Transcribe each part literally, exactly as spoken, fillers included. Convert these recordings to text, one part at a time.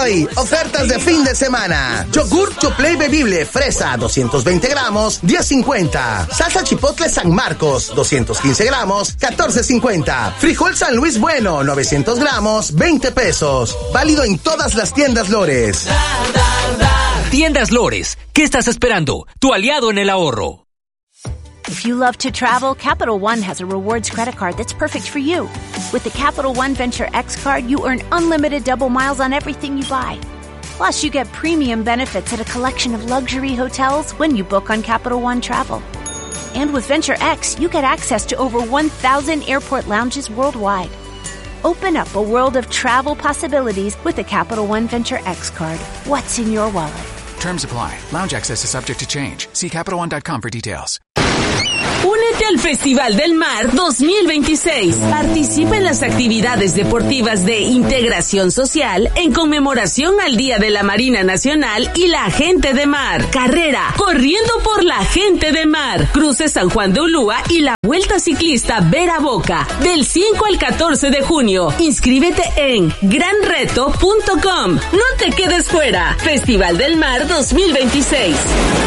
hoy, ofertas de fin de semana. Yogur Choplay bebible fresa doscientos veinte gramos, diez cincuenta. Salsa chipotle San Marcos doscientos quince gramos, catorce cincuenta. Frijol San Luis Bueno novecientos gramos, veinte pesos. Válido en todas las tiendas Lores. Tiendas Lores, ¿qué estás esperando? Tu aliado en el ahorro. If you love to travel, Capital One has a rewards credit card that's perfect for you. With the Capital One Venture X card, you earn unlimited double miles on everything you buy. Plus, you get premium benefits at a collection of luxury hotels when you book on Capital One Travel. And with Venture X, you get access to over one thousand airport lounges worldwide. Open up a world of travel possibilities with the Capital One Venture X card. What's in your wallet? Terms apply. Lounge access is subject to change. See Capital One dot com for details. Únete al Festival del Mar dos mil veintiséis. Participa en las actividades deportivas de integración social en conmemoración al Día de la Marina Nacional y la Gente de Mar. Carrera Corriendo por la Gente de Mar. Cruce San Juan de Ulúa y la Vuelta Ciclista Vera Boca. Del cinco al catorce de junio. Inscríbete en gran reto punto com. No te quedes fuera. Festival del Mar dos mil veintiséis.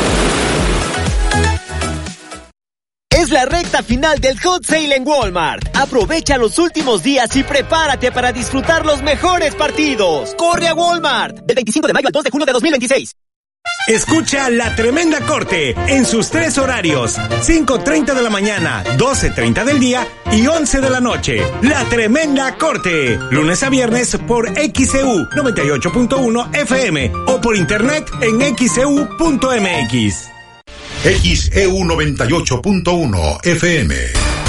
Es la recta final del Hot Sale en Walmart. Aprovecha los últimos días y prepárate para disfrutar los mejores partidos. ¡Corre a Walmart! Del veinticinco de mayo al dos de junio de dos mil veintiséis. Escucha La Tremenda Corte en sus tres horarios: cinco treinta de la mañana, doce treinta del día y once de la noche. La Tremenda Corte, lunes a viernes por X E U noventa y ocho punto uno F M o por internet en x e u punto m x. X E U noventa y ocho punto uno F M.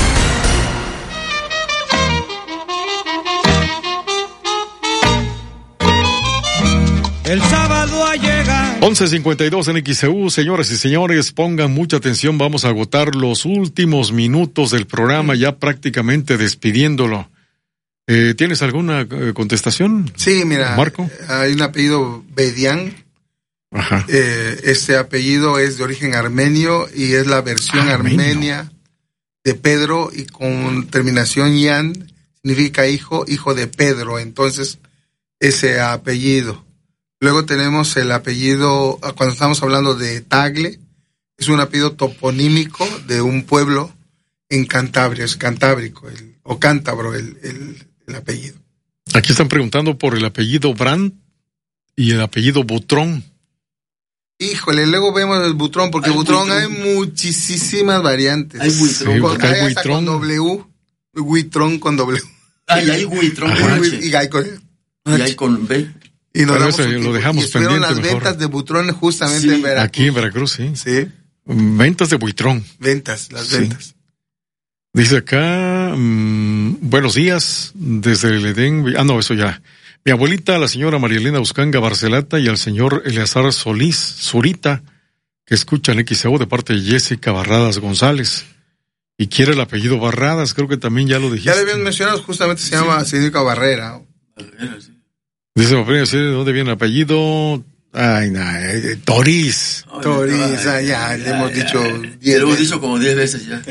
El sábado a llegar. once cincuenta y dos en X E U, señoras y señores, pongan mucha atención, vamos a agotar los últimos minutos del programa, ya prácticamente despidiéndolo. Eh, ¿Tienes alguna eh, contestación? Sí, mira, Marco. Hay un apellido Bedián. Ajá. Eh, este apellido es de origen armenio y es la versión ah, armenia de Pedro, y con terminación Yan significa hijo, hijo de Pedro, entonces ese apellido. Luego tenemos el apellido, cuando estamos hablando de Tagle, es un apellido toponímico de un pueblo en Cantabria, es cantábrico, el, o cántabro el, el, el apellido. Aquí están preguntando por el apellido Brandt y el apellido Butrón. Híjole, luego vemos el Butrón, porque hay Butrón, Butrón hay muchísimas variantes. Hay Buitrón. Sí, con, hay hasta con W, Buitrón con W. Ay, hay Buitrón con H. Y hay con, y hay con B. Y nos damos ese, lo dejamos y pendiente las mejor. ventas de Butrón justamente sí, en Veracruz. Aquí en Veracruz, sí. Sí. Ventas de Buitrón. Ventas, las sí. ventas. Dice acá, mmm, buenos días, desde el Edén. Ah, no, eso ya. Mi abuelita, la señora María Elena Uscanga Barcelata, y al señor Eleazar Solís Zurita, que escuchan X E U de parte de Jessica Barradas González. Y quiere el apellido Barradas, creo que también ya lo dijiste. Ya le habían mencionado, justamente se llama sí. Significa Barrera. Barrera, sí. Dice, ¿de dónde viene el apellido? Ay, no, eh, Toriz. Oh, Toriz, ah, ya, le hemos dicho diez Le hemos dicho como diez veces ya.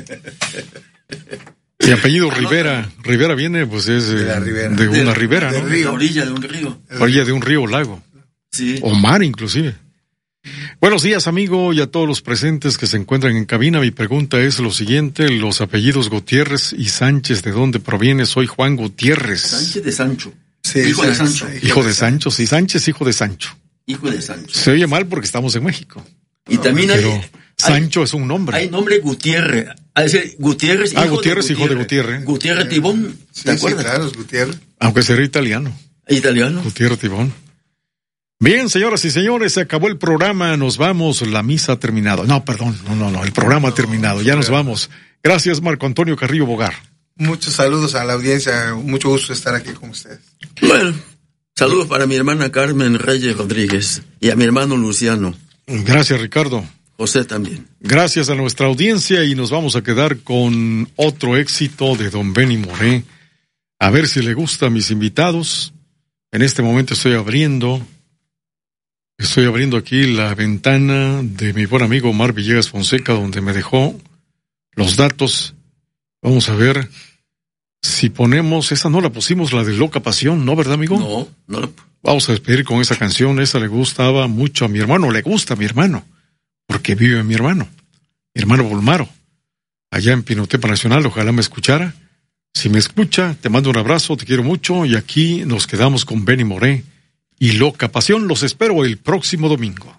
Y apellido Rivera. Rivera viene, pues es de, la ribera. de una de, ribera, de ¿no? De la orilla de un río. Orilla de un río o lago. Sí. O mar, inclusive. Buenos días, amigo, y a todos los presentes que se encuentran en cabina. Mi pregunta es lo siguiente: los apellidos Gutiérrez y Sánchez, ¿de dónde proviene? Soy Juan Gutiérrez. Sánchez de Sancho. Sí, hijo Sánchez, de Sancho. Hijo de Sancho, sí, Sánchez, hijo de Sancho. Hijo de Sancho. Se oye mal porque estamos en México. Y no, también hay... Pero Sancho hay, es un nombre. Hay nombre Gutiérrez. A decir, Gutiérrez, hijo ah, Gutiérrez, de hijo de Gutiérrez. Gutiérrez Tibón, ¿te sí, acuerdas? Sí, claro, es Gutiérrez. Aunque sería italiano. ¿Italiano? Gutiérrez Tibón. Bien, señoras y señores, se acabó el programa, nos vamos, la misa ha terminado. No, perdón, no, no, no, el programa ha terminado, ya nos vamos. Gracias, Marco Antonio Carrillo Bogar. Muchos saludos a la audiencia, mucho gusto estar aquí con ustedes. Bueno, saludos para mi hermana Carmen Reyes Rodríguez y a mi hermano Luciano. Gracias, Ricardo. José también. Gracias a nuestra audiencia y nos vamos a quedar con otro éxito de don Benny Moré. A ver si le gusta a mis invitados. En este momento estoy abriendo, estoy abriendo aquí la ventana de mi buen amigo Omar Villegas Fonseca, donde me dejó los datos. Vamos a ver si ponemos, esa no la pusimos, la de Loca Pasión, ¿no, verdad, amigo? No, no la Vamos a despedir con esa canción. Esa le gustaba mucho a mi hermano, le gusta a mi hermano, porque vive mi hermano, mi hermano Volmaro, allá en Pinotepa Nacional. Ojalá me escuchara. Si me escucha, te mando un abrazo, te quiero mucho, y aquí nos quedamos con Benny Moré y Loca Pasión. Los espero el próximo domingo.